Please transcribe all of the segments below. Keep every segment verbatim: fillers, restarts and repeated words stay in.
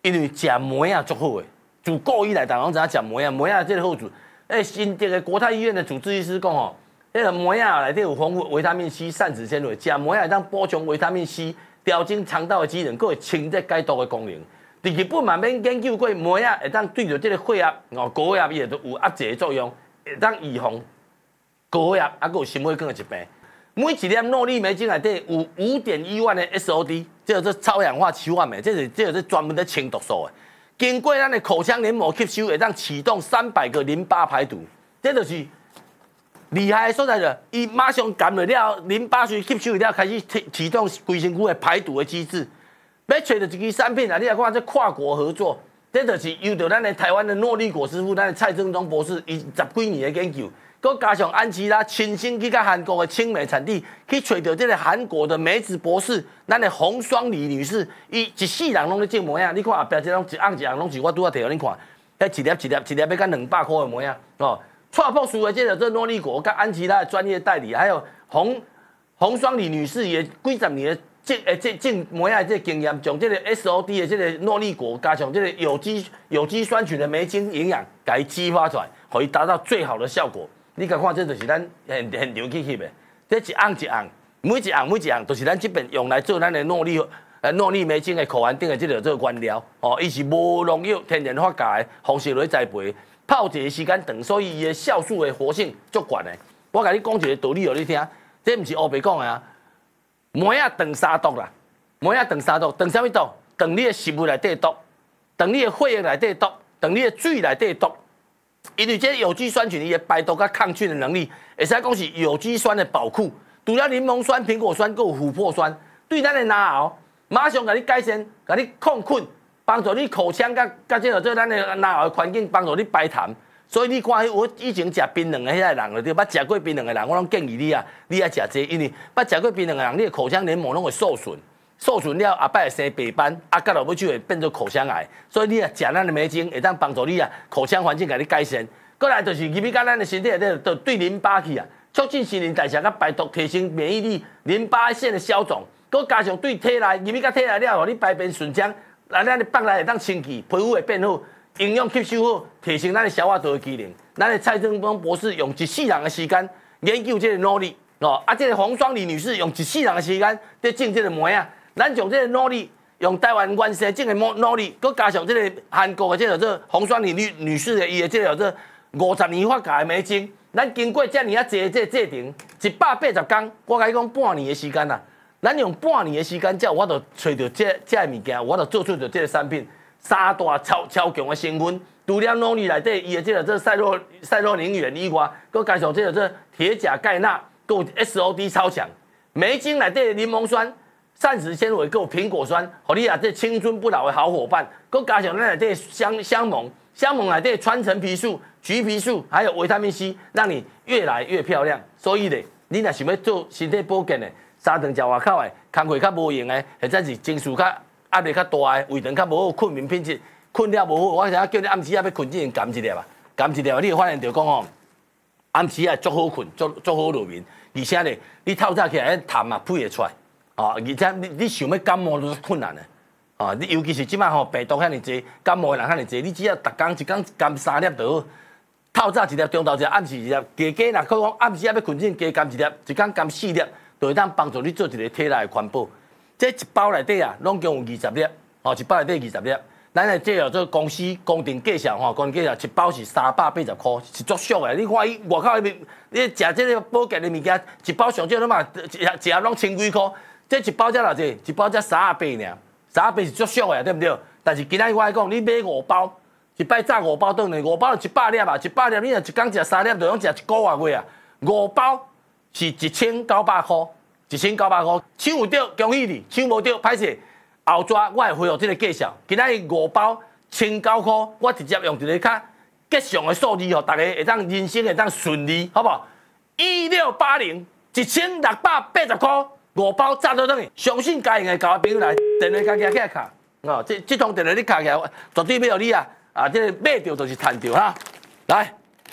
因为食梅啊足好诶，自古以来，大家拢知影食梅啊，梅啊这个好处。诶，新竹的国泰医院的主治医师讲吼，迄个梅啊内底有丰富维他命 C、膳食纤维，食梅啊当补充维他命 C， 调整肠道的机能，佫会清洁解毒的功能。伫日本嘛免研究过梅啊会当对着这个血压哦高血压伊会有压制的作用，会当预防高血压，啊佫有心血管的疾病。每一粒诺丽梅精内底有五点一万的 S O D， 这个是超氧化七万枚，这是这个是专门在清毒素的。经过咱的口腔黏膜吸收，会当启动三百个淋巴排毒，这就是厉害的所在了。伊马上含了了淋巴水吸收了，开始启动规身躯的排毒的机制。要找到一支产品啊，你来看这跨国合作，这就是由着咱的台湾的诺丽果师傅，咱的蔡正宗博士，伊十几年的研究。佮加上安琪拉亲身去到韩国的青梅产地，去找到这个韩国的梅子博士，咱的洪双李女士，伊一世人拢咧种梅啊！你看后壁这种一盎一盎拢是我拄仔摕互恁看，迄一粒一粒一粒要甲两百块的梅啊！哦，蔡博士的这个这诺丽果，甲安琪拉的专业代理，还有洪洪双李女士也几十年的种诶种种梅啊这个经验，将这个 S O D 的这个诺丽果加上这个有机有机酸菌的梅精营养，甲伊激发出来，可以达到最好的效果。你甲看，这就是咱现现场去翕的，这一盎一盎，每一盎每一盎，都是咱这边用来做咱的诺丽呃诺丽梅精的口含顶的这个这个原料哦，伊是无农药、天然发酵的方式来栽培，泡一个时间长，所以伊的酵素的活性足悬的。我甲你讲一个道理互你听，这毋是黑白讲的啊。梅啊长三毒啦，梅啊长三毒，长啥物毒？长你的食物内底毒，长你的血液内底毒，长你的水内底毒。因为这有机酸菌伊的排毒甲抗菌的能力，会使讲是有机酸的宝库。除了柠檬酸、苹果酸，还有琥珀酸，对咱的牙喉马上甲你改善，甲你抗菌，帮助你口腔甲甲这个做咱的牙喉的环境，帮助你排痰。所以你看，我以前食槟榔的迄个人了，对，捌食过槟榔的人，我拢建议你啊，你爱食这个，因为捌食过槟榔的人，你的口腔黏膜拢会受损。受损了，后摆会生白斑，啊，到落尾就会变做口腔癌。所以你啊，食咱的梅精，会当帮助你啊，口腔环境给你改善。过来就是入去到咱的身体内底，就对淋巴去啊，促进新陈代谢，甲排毒，提升免疫力，淋巴腺的消肿。佮加上对体内入去到体内了，互你排便顺畅，来咱的腹内会当清气，皮肤会变好，营养吸收好，提升咱的消化道的机能。咱的蔡正峰博士用一世人的时间研究这个诺丽哦，啊，这个洪双李女士用一世人的时间在种这个梅啊。咱将这个诺丽用台湾原生种的诺丽，佮加上这个韩国的这个这洪双李女女士的伊的这个这五十年发酵的梅精，咱经过遮尔啊济这制程，一百八十天，我甲你讲半年的时间啦。咱用半年的时间，才有我就找到这这个物件，我就做出着这个产品，三大超超强的成分，除了诺丽内底伊的这个这赛洛赛洛宁元以外，佮加上这个这铁钾钙钠，佮 S O D 超强，梅精内底的柠檬酸。膳食纤维够苹果酸，互你啊这青春不老的好伙伴，佮加上咱内底香香檬，香檬内底川橙皮素、橘皮素，还有维他命 C， 让你越来越漂亮。所以咧，你若想要做身体保健的，三顿食外口的，工课较无用的，或者是情绪较压力较大的，胃肠较无好，困眠品质困了无好，我想叫你暗时啊要困之前含一粒啊，含一粒，你会发现着讲哦，暗时啊足好困，足足好入眠，而且咧，你透早起来痰啊配会出来。啊，而且你你想要感冒都是困难的，啊，你尤其是即摆吼病毒遐尼济，感冒的人遐尼济，你只要逐工一工含三粒就好，透早一粒，中昼一粒，暗时一粒，加加若可讲暗时啊要困之前加含一粒，一工含四粒，就会当帮助你做一个体内的环保。这一包内底啊，拢共有二十粒，哦，一包内底二十粒。咱的这个做公司公定计价吼，公定计价一包是三百八十块，是足俗的。你看伊外口你你食这个保健的物件，一包上少拢嘛一盒拢千几块。这一包才偌济，一包才三十八尔，三十八是足俗的，对不对？但是今仔日我来讲，你买五包，一摆炸五包顿来，五包就一百粒啊，一百粒你若一工食三粒，就拢食一个月月啊。五包是一千九百块，一千九百块，抢有着恭喜你，抢无着歹势。后纸我会回复这个介绍，今仔日五包千九块，我直接用一个较吉祥的数字，吼，大家会当人生会当顺利，好不好？一六八零，一千六百八十块。五包炸到等于，相信家用的交朋友来，电话家己起来卡，哦，这这通电话你卡起来，绝对要你啊，啊，这个买到就是赚到哈。来，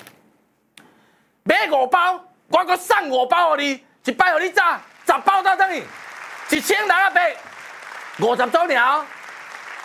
买五包，我搁送五包给你，一摆给你炸，十包到等于一千六百八，五十周年哦，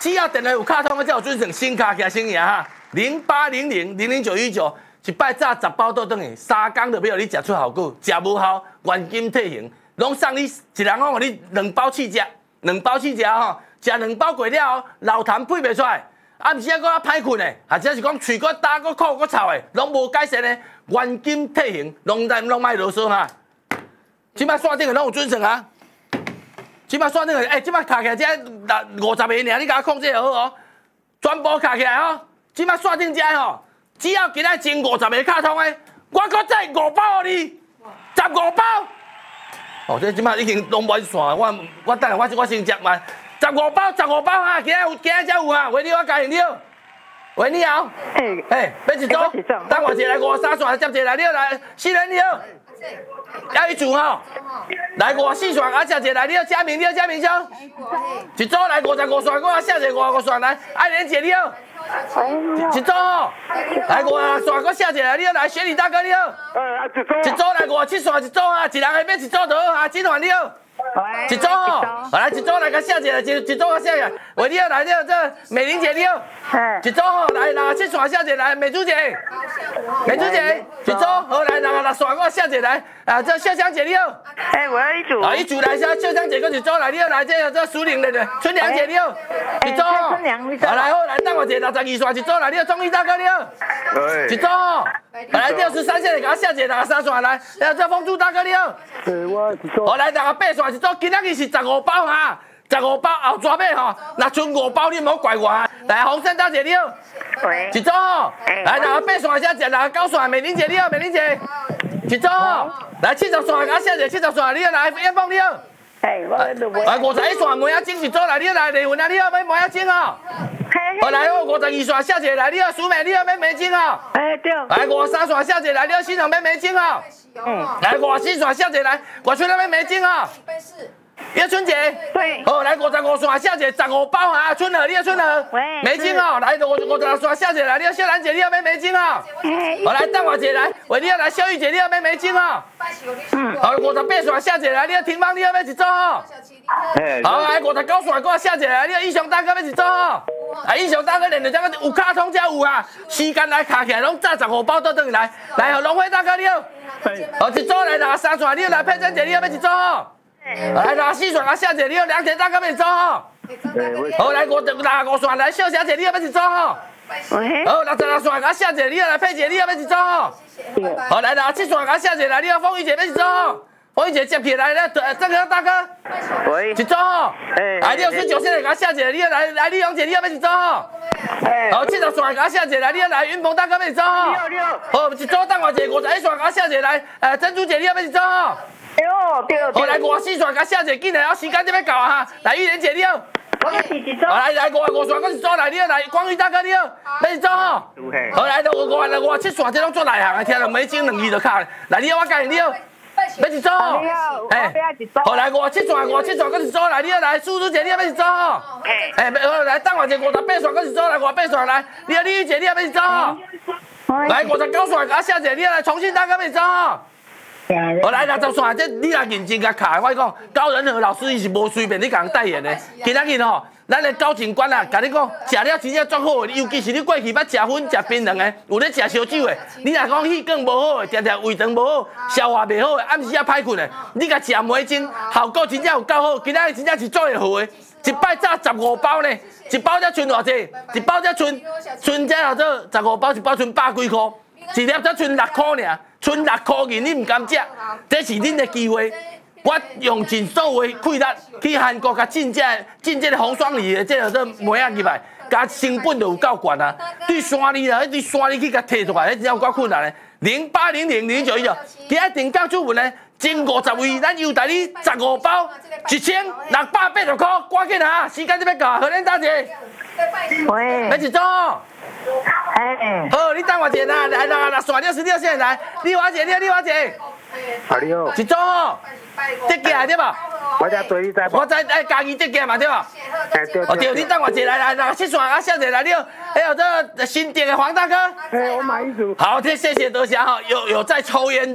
只要电话有卡通的，才有准成新卡起来先赢哈。零八零零零零九一九，一摆炸十包倒转去，三工就要你食出效果，食无效原金退行，拢送你一人讲你两包试食，两包试食吼，食两包过了后，老痰配袂出来，啊，毋是啊，搁较歹困的，或者是讲喙搁焦、搁苦、搁臭的，拢无改善的，原金退行，拢在拢卖啰嗦哈。即摆线顶个拢有准成啊，即摆线顶个，哎、欸，即摆卡起来才六五十个尔，你甲我控制好哦，全部卡起来哦。即摆线顶遮吼，只要今仔前五十个卡通的，我搁再五包你，十五包。哦，这即摆已经拢完线，我我等下我我先接嘛，十五包十五包哈，今仔有今仔才有哈，为你我加你了。喂，你好。嘿，嘿，要一组，等我一来五三线接一来了来，四人你好。要一组吼，来五四线啊，接一来你好，嘉明你好，嘉明兄。一组来五十五线，我下一个五五线来，爱莲姐你好。一组吼，来五啊线，我下一个你好，来雪里大哥你好。一组来五七线，一组啊，一人下面一组就好啊，金环你好。一组吼，来一组来个下一个，一一组个下一个，喂你好，来你好，这美玲姐你好。一组吼，来六七线下一个来美珠姐，美珠姐，一组好来六六线我下一个来，啊这秀香姐你好。 哎，我要一组。 啊一组来下秀香姐跟一组来你好，来这这苏玲的的春良姐你好。一组吼，好来好来等我一下六十二线一组来你好，钟义大哥你好。一组吼，来六十三线给我下一个六十三线来，来这风珠大哥你好。 对，我一组。 好来六十八线一组，今仔日是十五包哈。十五包后抓尾吼，若剩五包你莫怪我。来，洪胜大姐你好，一组吼，来六十八线下一六十九线美玲姐你好，美玲姐，一组吼，来七十线甲下一个七十线你好，来燕凤你好， 哎，我来五十一线梅仔精一组来你好，来李云啊你好，买梅仔精哦，好来好五十二线下一个来你好，苏美你好买梅精哦， 哎对， 来五十三线下一个来你好，新城买梅精哦，嗯，来五十四线下一个来，我出来买梅精哦。叶春姐， 对， 好来五十五线下一个十五包啊，春儿，你好春儿，美金哦，来五五十六线下一个来，你好秀兰姐，你好买美金哦，好来等我姐来，喂你好来秀玉姐，你好买美金哦，嗯，好五十八线下一个来，你好婷芳，你好买一组哦，好来五十九线给我下一个来，你好英雄大哥买一组哦，啊英雄大哥连着这个有卡通才有啊，时间来卡起来拢炸十五包倒转来，来龙辉大哥你好，好一组来六十三线，你好来佩珍姐，你好买一组哦。来六十四线啊，下姐你好，梁姐大哥要一组吼。好来五六十五线来秀小姐你好要一组吼。好六十六线啊，下姐你好来佩姐你好要一组吼。好来六十七线啊，下姐来你好凤玉姐要一组吼。凤玉姐接起来了，郑哥大哥。喂。一组吼。哎。六十九线的啊，下姐你好来来李荣姐你好要一组吼。好七十线啊，下姐来你好来云鹏大哥要一组吼。六六。好一组等我一下五十一线啊，下姐来呃珍珠姐你好要一组吼。 对对。 好来五十四线，甲下一个进来，时间就要到啊哈！来玉莲姐你好， 我是一组。 好来来五十五线，我是组来你好，来光宇大哥你好，要一组吼。好来五五来五十七线，这拢做内行的，听两美金两字就卡。来你好，我教你好，要一组吼。哎，好来五十七线，五十七线，我是组来你好，来苏苏姐你好，要一组吼。哎，好来等我一下五十八线，我是组来五十八线来，你好李玉姐你好，要一组吼。来五十九线，甲下一个你好，来重庆大哥要一组吼。我来六十线，这你若认真甲卡，我讲高仁和老师伊是无随便你甲人代言的。今仔日吼，咱的高警官啊，甲你讲食了真正足好的，尤其是你过去捌食粉、食槟榔的，有咧食烧酒的，你若讲气管无好的，常常胃肠无好，消化袂好的，暗时啊歹困的，你甲食梅精，效果真正有够好。今仔日真正是做会好的，一摆炸十五包呢，一包才剩偌济？一包才剩剩这落做十五包，一包剩百几块，一粒才剩六块尔。剩六块银，你唔敢食，这是恁的机会。我用尽所有的气力去韩国甲进这进这个红双梨的这个做梅仔入来，甲成本就有够悬啊！对山梨啦，迄对山梨去甲摕出来，迄真有够困难的。零八零零零九一九，今仔定价主文呢，前五十位，咱优待你十五包，一千六百八十块，赶紧啊！时间就要到，何恁大姐？喂，要一组。哎，好，你等我一下啦，来来来，线了十六线来，李华姐，你好，李华姐， 啊你好， 一组吼，得价对吧？ 我才对你知我知哎，家己得价嘛对吧？ 哎对。 哦对，你等我一下来来来，七线啊，小姐来你好，还有这新店的黄大哥， 哎，我买一组。 好，谢谢谢多谢哈，有有在抽烟的，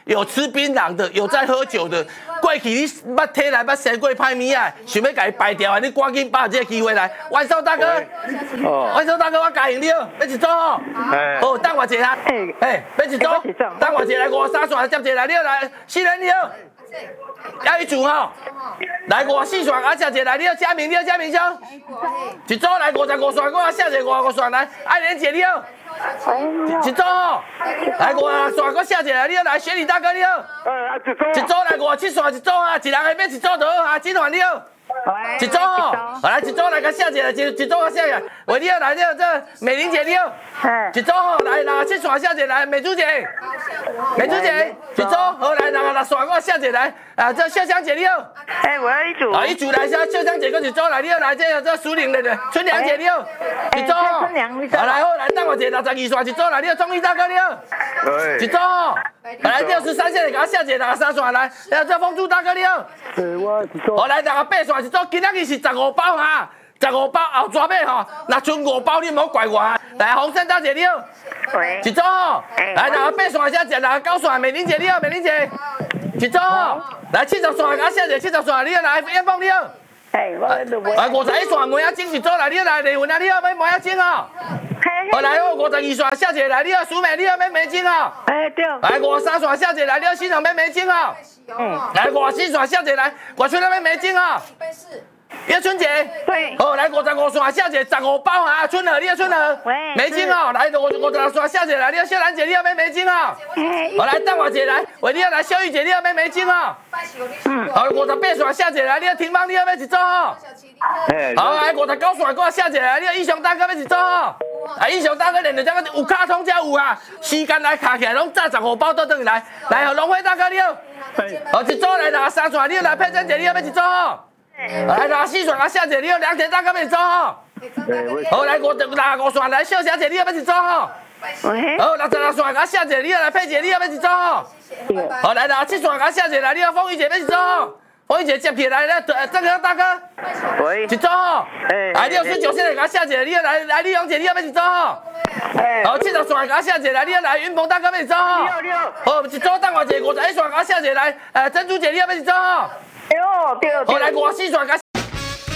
有吃槟榔的，有在喝酒的，过去你捌体内捌生过歹物啊，想要甲伊排掉啊，你赶紧把握这个机会来。万寿大哥， 哦， 万寿大哥，我教赢你，要一组哦。 哎， 好，等我一下。 哎哎，要一组要一组， 等我一下来五三线接一来，你来，四人你好。要一组吼，来五四线，啊，接一来，你要嘉明，你要嘉明兄，一组来五十五线，我下一个五十五线来，爱莲姐你好，一组吼，来五十线，我下一个来，你要来雪里大哥你好， 呃，一组， 一组来五七线一组啊，一人下面一组就好啊，金环你好。一组吼，来一组来甲下一个，一一组甲下一个，喂你好来你好，这美玲姐你好，一组吼来六七线下一个来美珠姐，美珠姐一组好来六六线我下一个来，啊这秀香姐你好， 哎，我要一组， 啊一组来下秀香姐跟一组来你好来这个这苏玲的的春娘姐你好，一组吼， 春娘你好啊来好来等我一个六十二线一组来你好钟义大哥你好， 对， 一组吼，来六十三线的甲下一个六十三线来，来这风珠大哥你好。 对，我一组， 好来，六十八线一组，今仔日是十五包哈，十五包后抓尾吼，若剩五包你唔好怪我啊。来，洪胜大姐你好， 喂， 一组吼，来六十八线下只六十九线，美玲姐你好，美玲姐，一组吼，来七十线甲下一个七十线你好，来燕凤你好， 哎，我来五十一线梅仔精一组来，你好来李云啊你好，买梅仔精哦。好来哦，五十二线下一个来，你好苏美你好买梅精哦。 哎对， 来五十三线下一个来，你好新城买梅精哦。 嗯， 来五十四线下一个来，我村那边梅精哦。叶春姐， 对， 好来五十五线下一个十五包啊，春儿，你好春儿， 喂梅精哦，来五五十六线下一个来，你好秀兰姐，你好买梅精哦。 哎， 好来等我姐来，喂你好来秀玉姐，你好买梅精哦。 嗯， 好五十八线下一个来，你好廷芳，你好买一组哦。 哎， 好来五十九线我下一个来，你好英雄大哥买一组哦。啊，英雄大哥练的这个有卡通才有啊，时间来卡起来拢炸十五包倒转来，来好龙辉大哥你好。好，一组来六十三线，你好来佩珍姐，你好买一组哦。来六十四线啊，下一个你好梁田大哥买一组哦。好，来五十六十五线来秀小姐，你好买一组哦。 喂， 好，六十六线啊，下一个你好来佩姐，你好买一组哦。好，来六十七线啊，下一个来你好凤玉姐买一组哦。凤玉姐接起来了，这个大哥喂， 一组哦。 哎来六十九线的啊，下一个你好来来丽蓉姐，你好买一组哦。 哎， 好，七十线啊，下一个来你好来云鹏大哥买一组哦。 六六， 好，一组等我一个五十一线啊，下一个来，呃珍珠姐，你好买一组哦。 六六， 好，来五十四线啊。